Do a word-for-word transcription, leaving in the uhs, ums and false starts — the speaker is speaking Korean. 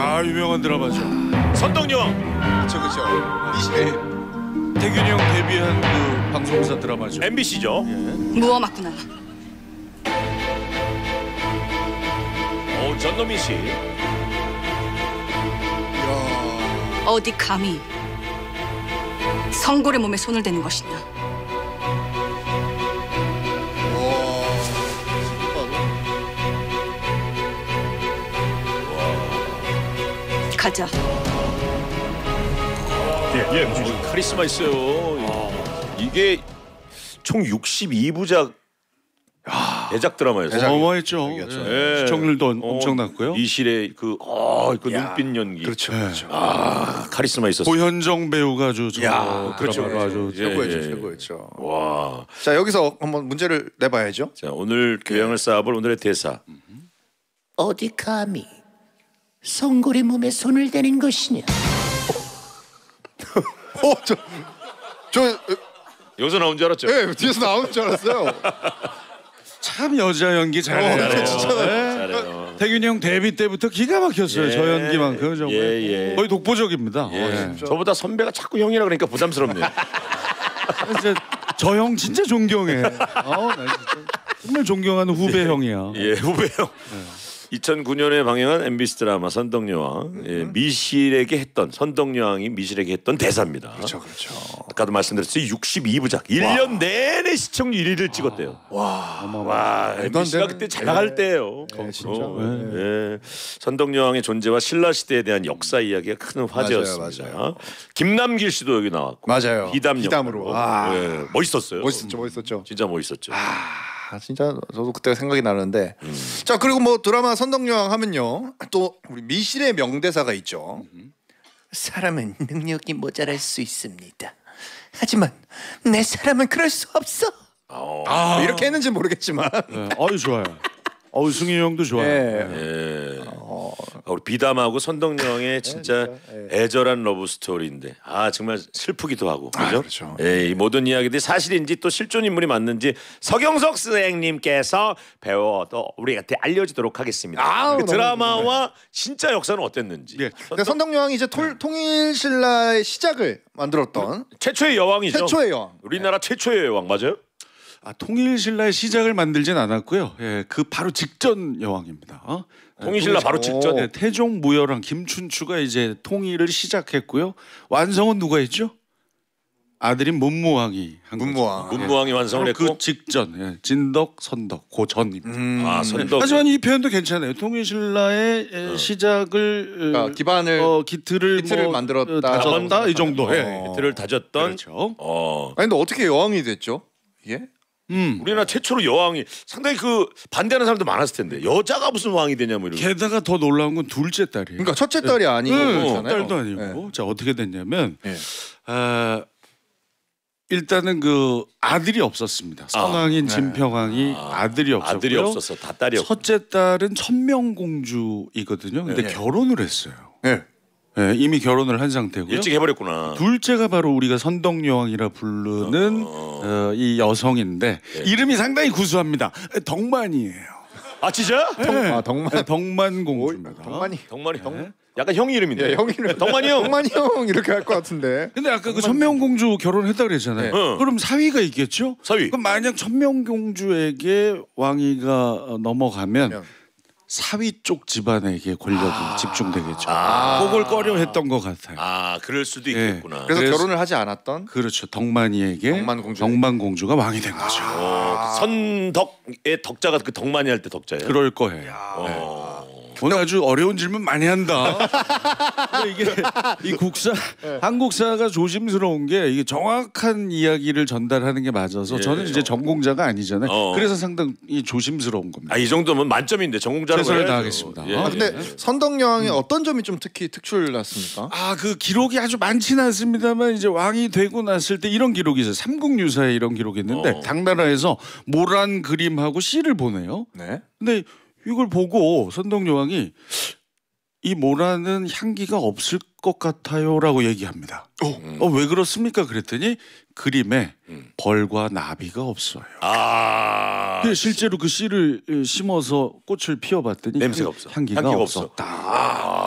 아 유명한 드라마죠. 선덕여왕. 그쵸 그쵸. 네. 태균이 형 데뷔한 그 방송사 드라마죠. 엠비씨죠. 예. 무어 맞구나. 오, 전노민 씨. 이야. 어디 감히 성골의 몸에 손을 대는 것이냐. 가자. 예, 예. 카리스마 있어요. 이게 총 육십이 부작 대작 드라마였어요. 어마했죠. 예. 시청률도 어, 엄청났고요. 이실의 그, 어, 그 야. 눈빛 연기. 그렇죠 네. 그렇죠. 아, 카리스마 있었어요. 고현정 배우가 아주 저 야, 그렇죠. 그렇죠. 아주 예, 최고였죠 예. 최고였죠. 와. 자 여기서 한번 문제를 내봐야죠. 자, 오늘 교양을 쌓아볼 오늘의 대사. 어디 감히 성골의 몸에 손을 대는 것이냐. 어저저 여기서 나온 줄 알았죠? 예, 뒤에서 나오는 줄 알았어요. 참 여자 연기 잘해요. 어, 진짜 잘해요. 태균이 형 데뷔 때부터 기가 막혔어요. 예. 저 연기만큼 정말 예, 예. 거의 독보적입니다. 예. 어, 예. 저보다 선배가 자꾸 형이라 그러니까 부담스럽네요. 진짜 저 형 진짜 존경해. 어, 나 진짜 정말 존경하는 후배 형이야. 예, 후배 형. 이천구 년에 방영한 엠비씨 드라마 선덕여왕. 예, 미실에게 했던 선덕여왕이 미실에게 했던 대사입니다. 그렇죠 그렇죠. 아까도 말씀드렸듯이 육십이 부작 일 년 내내 시청률 일 위를 찍었대요. 와. 와, 엠비씨가 그때 잘 나갈 때예요. 네, 진짜. 어, 예. 선덕여왕의 존재와 신라 시대에 대한 역사 이야기가 큰 화제였습니다. 맞아요, 맞아요. 김남길 씨도 여기 나왔고. 맞아요. 비담 비담으로. 역할로. 아. 예, 멋있었어요. 멋있었죠 멋있었죠. 진짜 멋있었죠. 아 진짜 저도 그때가 생각이 나는데 자 그리고 뭐 드라마 선덕여왕 하면요 또 우리 미실의 명대사가 있죠. 사람은 능력이 모자랄 수 있습니다. 하지만 내 사람은 그럴 수 없어. 어. 아, 이렇게 했는지 모르겠지만 네. 어유 좋아요. 어우 승희 형도 좋아요. 예. 예. 우리 비담하고 선덕여왕의 진짜 애절한 러브 스토리인데 아 정말 슬프기도 하고 그죠? 아, 그렇죠. 예, 이 모든 이야기들이 사실인지 또 실존 인물이 맞는지 서경석 선생님께서 배워도 우리한테 알려주도록 하겠습니다. 아우, 그 너무 드라마와 진짜 역사는 어땠는지. 예. 근데 선덕여왕이 이제 톨, 통일신라의 시작을 만들었던 최초의 여왕이죠. 최초의 여왕. 우리나라 최초의 여왕 맞아요? 아, 통일신라의 시작을 만들진 않았고요. 예, 그 바로 직전 여왕입니다. 어? 통일신라 바로 직전. 예, 태종 무열왕 김춘추가 이제 통일을 시작했고요. 완성은 누가 했죠? 아들인 문무왕이 한 거죠. 문무왕. 문무왕이 완성을 바로 했고. 그 직전 예, 진덕, 선덕, 고전입니다. 음. 아 선덕. 하지만 이 표현도 괜찮아요. 통일신라의 예, 시작을 그러니까 기반을 어, 기틀을, 기틀을 뭐, 만들었다. 어, 다졌다 이 정도. 예. 어. 들을 다졌던. 그렇죠. 어. 아니 근데 어떻게 여왕이 됐죠? 이게? 음. 우리나라 최초로 여왕이 상당히 그 반대하는 사람도 많았을 텐데 여자가 무슨 왕이 되냐 뭐 이런. 게다가 더 놀라운 건 둘째 딸이에요. 그러니까 첫째 딸이 아니고 네, 그렇잖아요. 딸도 아니고. 네. 자 어떻게 됐냐면 네. 아, 일단은 그 아들이 없었습니다. 선왕인 네. 진평왕이 아, 들이 없었고요. 아들이 없어서 다 딸이 없고. 첫째 딸은 천명공주이거든요. 근데 네. 결혼을 했어요. 네. 네, 이미 결혼을 한 상태고요. 일찍 해버렸구나. 둘째가 바로 우리가 선덕여왕이라 부르는 어, 이 여성인데 이름이 상당히 구수합니다. 덕만이에요. 아 진짜? 네. 아, 덕만. 네, 덕만공주입니다. 덕만이. 덕만이 형. 약간 형 이름인데. 예, 형이 덕만이 형. 덕만이 형 이렇게 할 것 같은데. 근데 아까 그 천명공주 결혼했다 그랬잖아요. 네. 응. 그럼 사위가 있겠죠? 사위. 그럼 만약 천명공주에게 왕위가 어, 넘어가면 네. 사위 쪽 집안에게 권력이 집중되겠죠. 아. 그걸 꺼려했던 것 같아요. 아 그럴 수도 예. 있겠구나. 그래서, 그래서- 결혼을 하지 않았던 그렇죠. 덕만이에게 덕만공주. 덕만공주가 왕이 된 거죠. 어, 그 선덕의 덕자가 그 덕만이 할 때 덕자예요. 그럴 거예요. 어. 오늘 아주 어려운 질문 많이 한다. 근데 이게 이 국사 한국사가 조심스러운 게 이게 정확한 이야기를 전달하는 게 맞아서 예. 저는 이제 전공자가 아니잖아요. 어. 그래서 상당히 조심스러운 겁니다. 아 이 정도면 만점인데 전공자로 최선을 해야죠. 다하겠습니다. 예. 아, 아, 근데 선덕여왕의 어떤 점이 좀 특히 특출 났습니까? 아, 그 기록이 아주 많지는 않습니다만 이제 왕이 되고 났을 때 이런 기록이 있어요. 삼국유사에 이런 기록이 있는데 어. 당나라에서 모란 그림하고 씨를 보내요. 네. 근데 이걸 보고 선덕여왕이 이 모란은 향기가 없을 것 같아요라고 얘기합니다. 어, 왜 그렇습니까? 그랬더니 그림에 벌과 나비가 없어요. 아. 근데 실제로 그 씨를 심어서 꽃을 피워봤더니 냄새가 없어. 향기가, 향기가 없어. 없었다.